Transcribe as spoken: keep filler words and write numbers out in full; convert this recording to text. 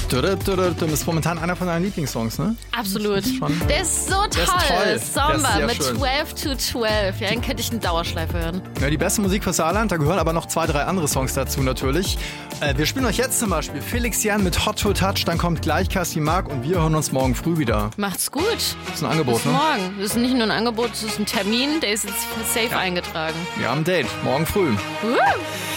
Das ist momentan einer von deinen Lieblingssongs, ne? Absolut. Schon, der ist so toll. Der ist toll. Sommer der ist mit schön. zwölf to zwölf. Ja, den könnte ich in Dauerschleife hören. Ja, die beste Musik für Saarland, da gehören aber noch zwei, drei andere Songs dazu natürlich. Äh, wir spielen euch jetzt zum Beispiel Felix Jan mit Hot to Touch, dann kommt gleich Cassie Mark und wir hören uns morgen früh wieder. Macht's gut. Das ist ein Angebot, Bis ne? morgen. Das ist nicht nur ein Angebot, das ist ein Termin, der ist jetzt safe Ja. eingetragen. Wir haben ein Date, morgen früh. Uh.